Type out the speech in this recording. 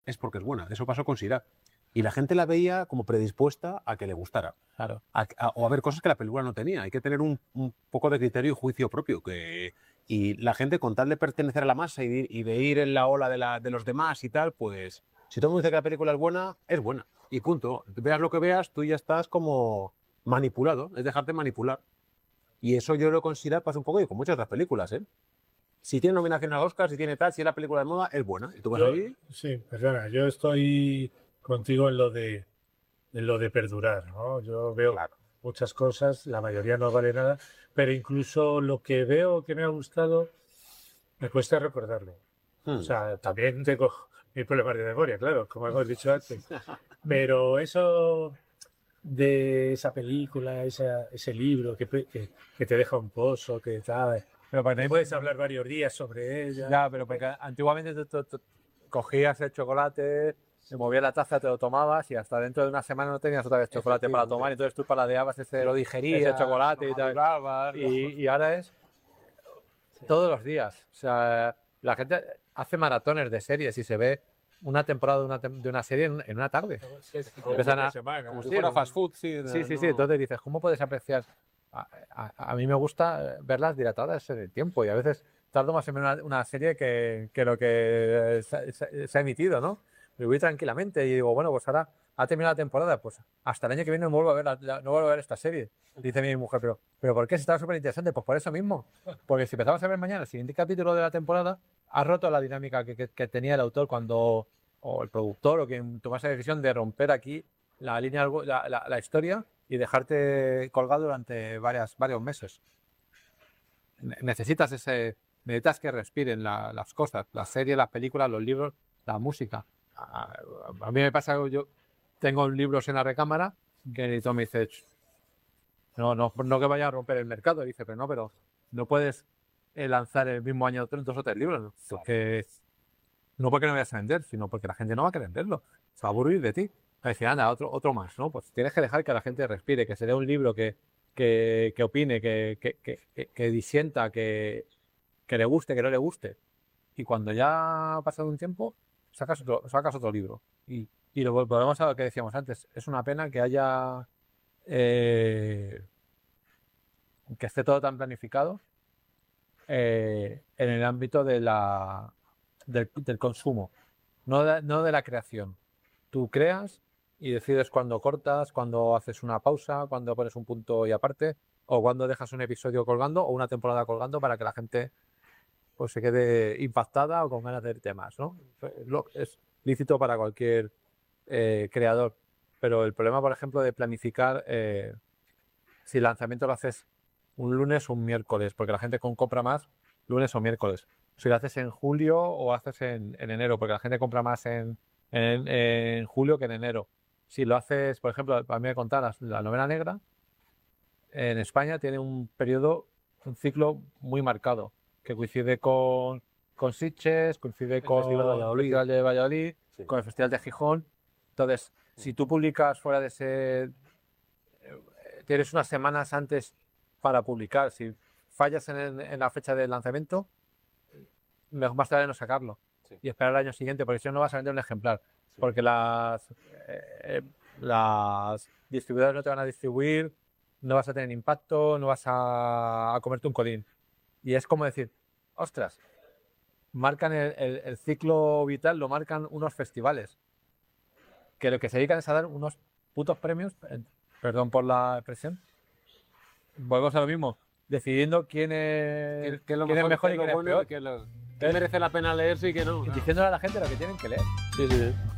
es porque es buena. Eso pasó con Sirach. Y la gente la veía como predispuesta a que le gustara. Claro. O a ver cosas que la película no tenía. Hay que tener un poco de criterio y juicio propio. Y la gente, con tal de pertenecer a la masa y de ir en la ola de los demás y tal, pues si todo el mundo dice que la película es buena. Y punto. Veas lo que veas, tú ya estás como manipulado. Es dejarte manipular. Y eso yo lo considero, pasa un poco y con muchas otras películas, ¿eh? Si tiene nominación al Oscar, si tiene tal, si es la película de moda, es buena. Y tú vas ahí. Sí, perdona, yo estoy contigo en lo de perdurar, ¿no? Yo veo Claro. muchas cosas, la mayoría no vale nada, pero incluso lo que veo que me ha gustado, me cuesta recordarlo. O sea, también tengo mis problemas de memoria, claro, como hemos dicho antes. Pero eso de esa película, ese libro que te deja un pozo, que tal, Pero para puedes hablar varios días sobre ella. Ya, pero porque antiguamente tú cogías el chocolate, te movías la taza, te lo tomabas y hasta dentro de una semana no tenías otra vez chocolate para tomar, entonces tú paladeabas Lo digerías, ese chocolate lo y tal. madurabas, Y ahora es todos los días. O sea, la gente hace maratones de series y se ve una temporada de una serie en una tarde. Empiezan como si fuera fast food. Sí, Sí. Entonces dices, ¿cómo puedes apreciar? A mí me gusta verlas dilatadas en el tiempo y a veces tardo más en ver una serie que lo que se ha emitido, ¿no? Me voy tranquilamente y digo, bueno, pues ahora ha terminado la temporada, pues hasta el año que viene no vuelvo a ver, no vuelvo a ver esta serie. Dice mi mujer, pero ¿por qué? Si estaba súper interesante. Pues por eso mismo. Porque si empezamos a ver mañana el siguiente capítulo de la temporada, ha roto la dinámica que tenía el autor o el productor o quien tomase la decisión de romper aquí la línea, la historia y dejarte colgado durante varios meses. Necesitas que respiren las cosas, las series, las películas, los libros, la música. A mí me pasa que yo tengo libros en la recámara que el editor me dice, no que vaya a romper el mercado, dice, pero no puedes lanzar el mismo año dos o tres libros, ¿no? Porque no porque no vayas a vender, sino porque la gente no va a querer venderlo, se va a aburrir de ti. Va a decir, anda, otro más, ¿no? Pues tienes que dejar que la gente respire, que se lea un libro, que opine, que disienta, que le guste, que no le guste. Y cuando ya ha pasado un tiempo, sacas otro libro. Y volvemos a lo que decíamos antes. Es una pena que haya que esté todo tan planificado en el ámbito del consumo, no de la creación. Tú creas y decides cuándo cortas, cuándo haces una pausa, cuándo pones un punto y aparte, o cuándo dejas un episodio colgando o una temporada colgando para que la gente pues se quede impactada o con ganas de temas, ¿no? Es lícito para cualquier creador, pero el problema, por ejemplo, de planificar si el lanzamiento lo haces un lunes o un miércoles, porque la gente compra más lunes o miércoles. Si lo haces en julio o haces en enero, porque la gente compra más en julio que en enero. Si lo haces, por ejemplo, para mí me contar la novela negra, en España tiene un ciclo muy marcado, que coincide con Sitges, coincide con el Festival de Valladolid, sí, con el Festival de Gijón. Entonces, si tú publicas fuera de ese... tienes unas semanas antes para publicar. Si fallas en la fecha del lanzamiento, más tarde no sacarlo. Sí. Y esperar al año siguiente, porque si no, no vas a vender un ejemplar. Sí. Porque las distribuidoras no te van a distribuir, no vas a tener impacto, no vas a comerte un colín. Y es como decir, ostras, marcan el ciclo vital, lo marcan unos festivales. Que lo que se dedican es a dar unos putos premios, perdón por la expresión, volvemos a lo mismo, decidiendo quién es mejor y quién es peor. Que merece la pena leerse y que no. Y diciéndole a la gente lo que tienen que leer. Sí.